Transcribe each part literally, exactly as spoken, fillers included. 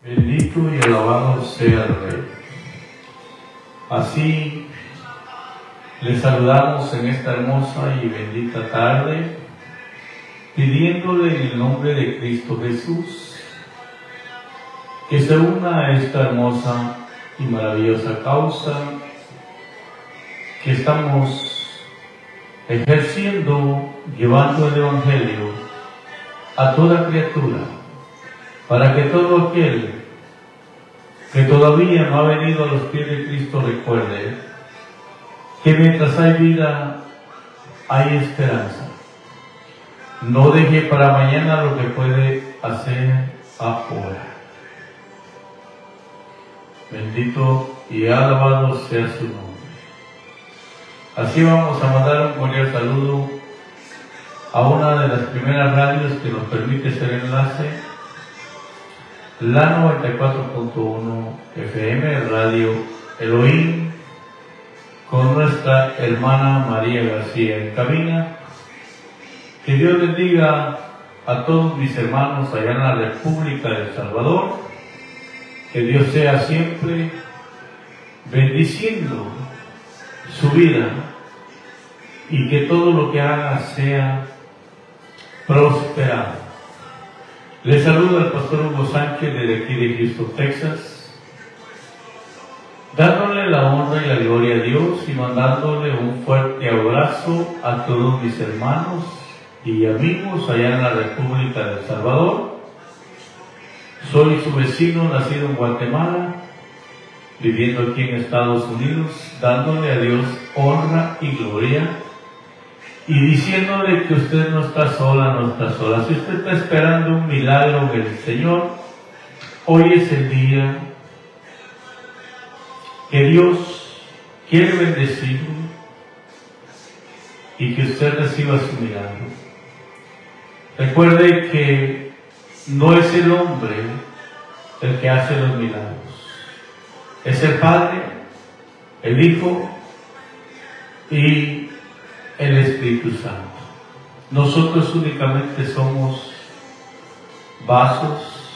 Bendito y alabado sea el Rey. Así les saludamos en esta hermosa y bendita tarde, pidiéndole en el nombre de Cristo Jesús que se una a esta hermosa y maravillosa causa que estamos ejerciendo, llevando el Evangelio a toda criatura, para que todo aquel que todavía no ha venido a los pies de Cristo recuerde que mientras hay vida hay esperanza. No deje para mañana lo que puede hacer ahora. Bendito y alabado sea su nombre. Así vamos a mandar un cordial saludo a una de las primeras radios que nos permite ser enlace, la noventa y cuatro punto uno F M, Radio Elohim, con nuestra hermana María García en cabina. Que Dios bendiga a todos mis hermanos allá en la República de El Salvador. Que Dios sea siempre bendiciendo su vida y que todo lo que haga sea prosperado. Les saluda el pastor Hugo Sánchez desde aquí de Houston, Texas, dándole la honra y la gloria a Dios y mandándole un fuerte abrazo a todos mis hermanos y amigos allá en la República de El Salvador. Soy su vecino, nacido en Guatemala, viviendo aquí en Estados Unidos, dándole a Dios honra y gloria y diciéndole que usted no está sola, no está sola. Si usted está esperando un milagro del Señor, hoy es el día que Dios quiere bendecirlo y que usted reciba su milagro. Recuerde que no es el hombre el que hace los milagros, es el Padre, el Hijo y el Espíritu Santo. Nosotros únicamente somos vasos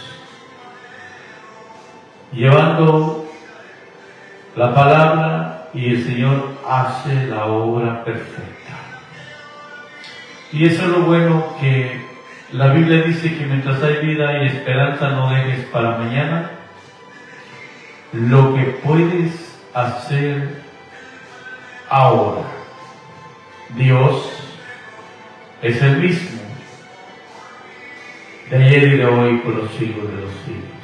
llevando la palabra y el Señor hace la obra perfecta. Y eso es lo bueno, que la Biblia dice que mientras hay vida y esperanza no dejes para mañana lo que puedes hacer ahora. Dios es el mismo de ayer y de hoy por los siglos de los siglos.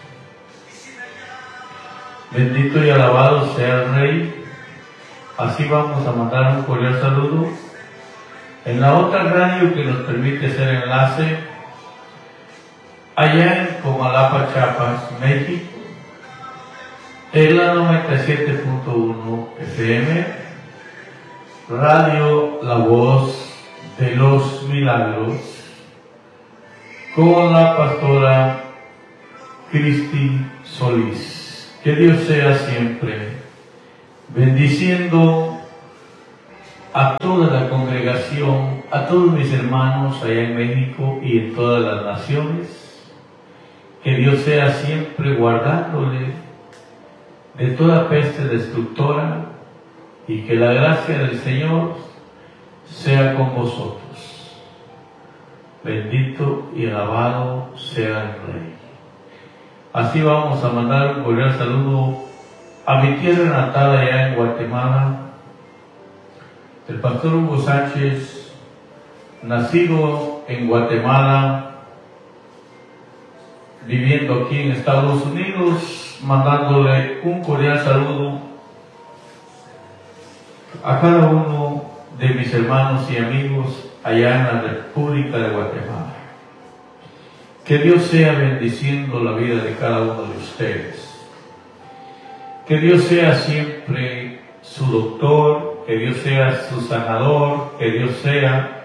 Bendito y alabado sea el Rey. Así vamos a mandar un cordial saludo en la otra radio que nos permite ser enlace, allá en Comalapa, Chiapas, México, en la noventa y siete punto uno F M, Radio La Voz de los Milagros, con la pastora Cristi Solís. Que Dios sea siempre bendiciendo a toda la congregación, a todos mis hermanos allá en México y en todas las naciones. Que Dios sea siempre guardándole de toda peste destructora y que la gracia del Señor sea con vosotros. Bendito y alabado sea el Rey. Así vamos a mandar un cordial saludo a mi tierra natal allá en Guatemala. El pastor Hugo Sánchez, nacido en Guatemala, viviendo aquí en Estados Unidos, mandándole un cordial saludo a cada uno de mis hermanos y amigos allá en la República de Guatemala. Que Dios sea bendiciendo la vida de cada uno de ustedes. Que Dios sea siempre su doctor, que Dios sea su sanador, que Dios sea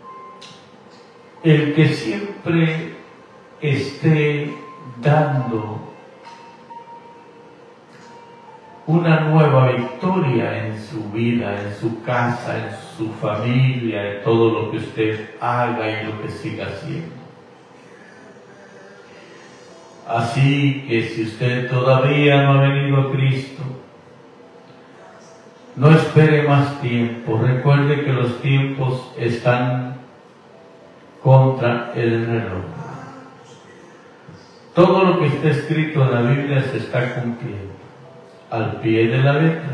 el que siempre esté dando una nueva victoria en su vida, en su casa, en su familia, en todo lo que usted haga y lo que siga haciendo. Así que si usted todavía no ha venido a Cristo, no espere más tiempo. Recuerde que los tiempos están contra el reloj. Todo lo que está escrito en la Biblia se está cumpliendo al pie de la letra.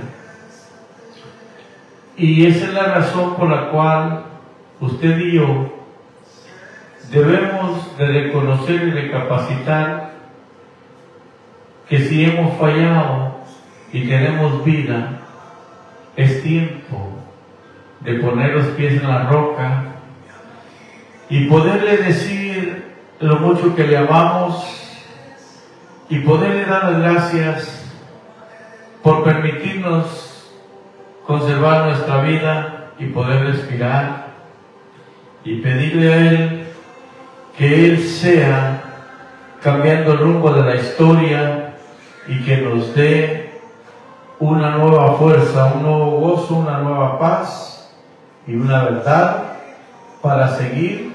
Y esa es la razón por la cual usted y yo debemos de reconocer y recapacitar que si hemos fallado y tenemos vida, es tiempo de poner los pies en la roca y poderle decir lo mucho que le amamos y poderle dar las gracias por permitirnos conservar nuestra vida y poder respirar, y pedirle a Él que Él sea cambiando el rumbo de la historia y que nos dé una nueva fuerza, un nuevo gozo, una nueva paz y una verdad para seguir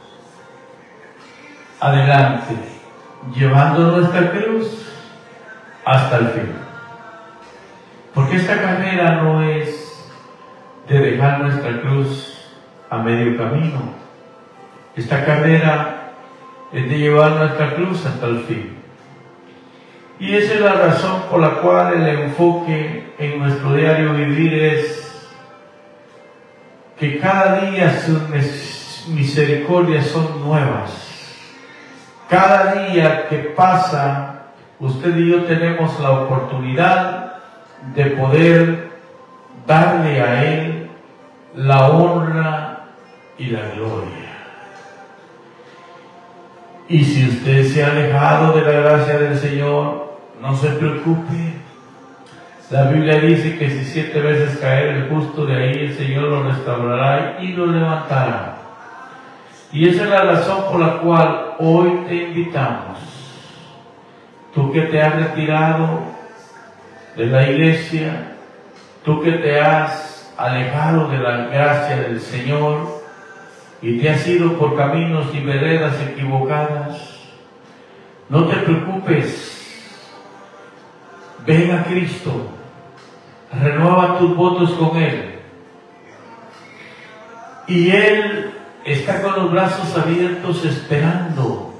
adelante, llevando nuestra cruz hasta el fin. Porque esta carrera no es de dejar nuestra cruz a medio camino. Esta carrera es de llevar nuestra cruz hasta el fin. Y esa es la razón por la cual el enfoque en nuestro diario vivir es que cada día sus misericordias son nuevas. Cada día que pasa, usted y yo tenemos la oportunidad de poder darle a Él la honra y la gloria. Y si usted se ha alejado de la gracia del Señor, no se preocupe. La Biblia dice que si siete veces caer el justo, de ahí el Señor lo restaurará y lo levantará. Y esa es la razón por la cual hoy te invitamos. Tú que te has retirado de la iglesia, tú que te has alejado de la gracia del Señor y te has ido por caminos y veredas equivocadas, no te preocupes. Ven a Cristo, renueva tus votos con Él, y Él está con los brazos abiertos esperando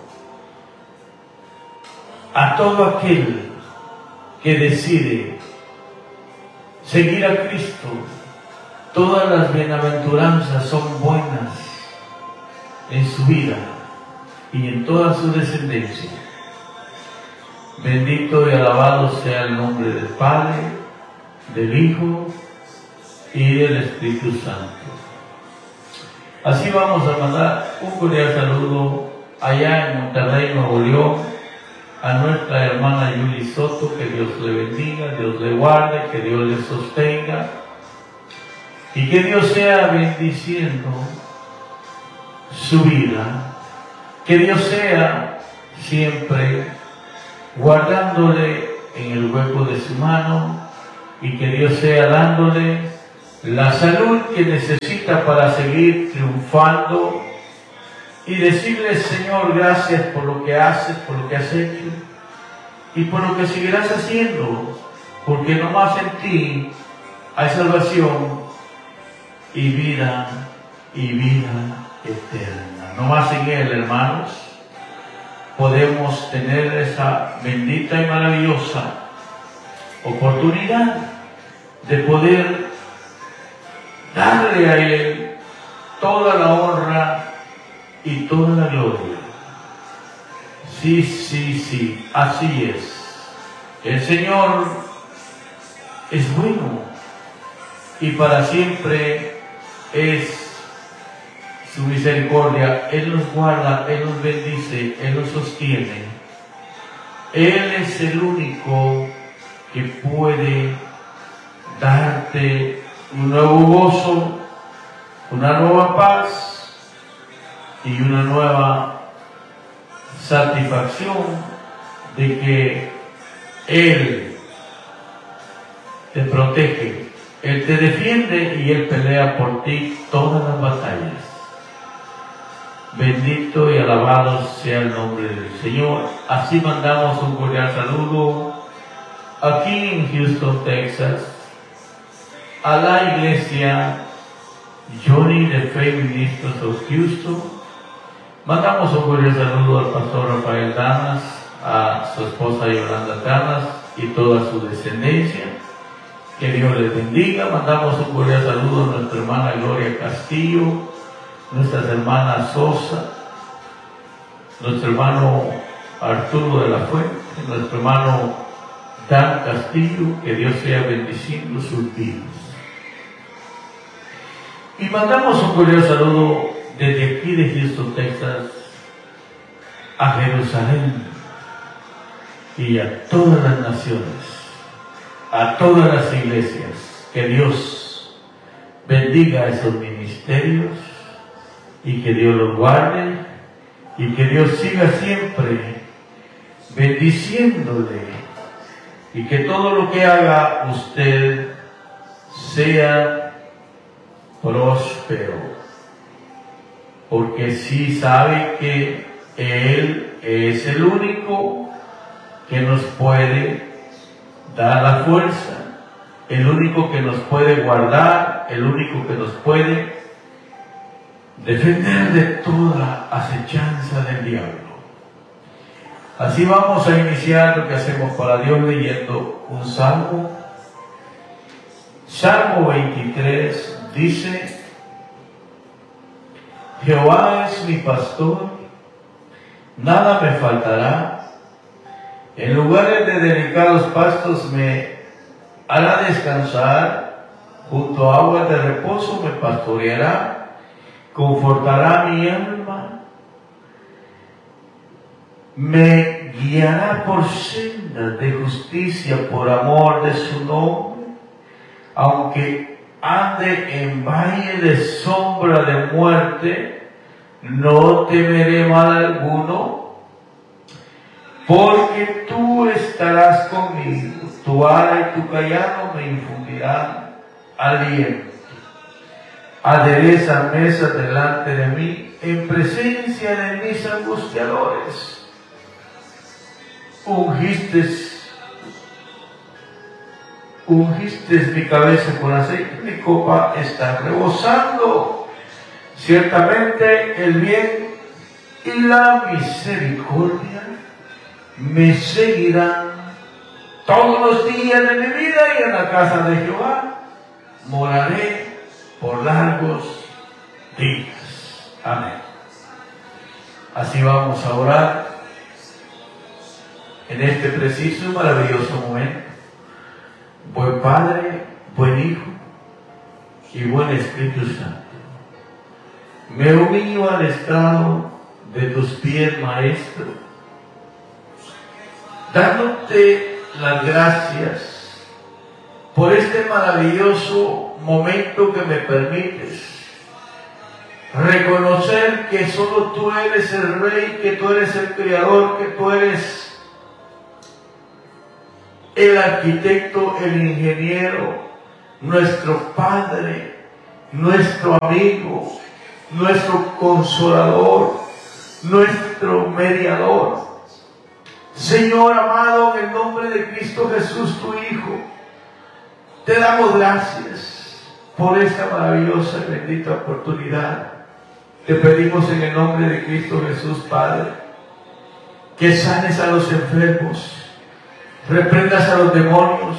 a todo aquel que decide seguir a Cristo. Todas las bienaventuranzas son buenas en su vida y en toda su descendencia. Bendito y alabado sea el nombre del Padre, del Hijo y del Espíritu Santo. Así vamos a mandar un cordial saludo allá en Monterrey, Nuevo León, a nuestra hermana Yuli Soto. Que Dios le bendiga, Dios le guarde, que Dios le sostenga y que Dios sea bendiciendo su vida, que Dios sea siempre guardándole en el hueco de su mano y que Dios sea dándole la salud que necesita para seguir triunfando y decirle: Señor, gracias por lo que haces, por lo que has hecho y por lo que seguirás haciendo, porque nomás en ti hay salvación y vida y vida eterna. Nomás en Él, hermanos, podemos tener esa bendita y maravillosa oportunidad de poder darle a Él toda la honra y toda la gloria. Sí, sí, sí, así es. El Señor es bueno y para siempre es su misericordia. Él nos guarda, Él nos bendice, Él nos sostiene. Él es el único que puede darte un nuevo gozo, una nueva paz y una nueva satisfacción de que Él te protege, Él te defiende y Él pelea por ti todas las batallas. Bendito y alabado sea el nombre del Señor. Así mandamos un cordial saludo aquí en Houston, Texas, a la iglesia Johnny de Fe Ministros of Houston. Mandamos un cordial saludo al pastor Rafael Damas, a su esposa Yolanda Damas y toda su descendencia. Que Dios les bendiga. Mandamos un cordial saludo a nuestra hermana Gloria Castillo, nuestras hermanas Sosa, nuestro hermano Arturo de la Fuente, nuestro hermano Dan Castillo. Que Dios sea bendiciendo sus vidas. Y mandamos un cordial saludo desde aquí de Houston, Texas, a Jerusalén y a todas las naciones, a todas las iglesias. Que Dios bendiga esos ministerios y que Dios los guarde y que Dios siga siempre bendiciéndole y que todo lo que haga usted sea próspero, porque sí sabe que Él es el único que nos puede dar la fuerza, el único que nos puede guardar, el único que nos puede defender de toda acechanza del diablo. Así vamos a iniciar lo que hacemos para Dios leyendo un salmo. Salmo veintitrés dice: Jehová es mi pastor, nada me faltará. En lugares de delicados pastos me hará descansar, junto a aguas de reposo me pastoreará. Confortará mi alma, me guiará por sendas de justicia por amor de su nombre. Aunque ande en valle de sombra de muerte, no temeré mal alguno, porque tú estarás conmigo, tu vara y tu cayado me infundirán aliento. Adereza mesa delante de mí, en presencia de mis angustiadores. Ungiste, ungiste mi cabeza con aceite, mi copa está rebosando. Ciertamente el bien y la misericordia me seguirán todos los días de mi vida, y en la casa de Jehová moraré por largos días. Amén. Así vamos a orar en este preciso y maravilloso momento. Buen Padre, buen Hijo y buen Espíritu Santo, me humillo al estrado de tus pies, Maestro, dándote las gracias por este maravilloso momento que me permites reconocer que solo tú eres el Rey, que tú eres el Creador, que tú eres el arquitecto, el ingeniero, nuestro Padre, nuestro amigo, nuestro consolador, nuestro mediador. Señor amado, en el nombre de Cristo Jesús, tu Hijo, te damos gracias por esta maravillosa y bendita oportunidad. Te pedimos en el nombre de Cristo Jesús, Padre, que sanes a los enfermos, reprendas a los demonios,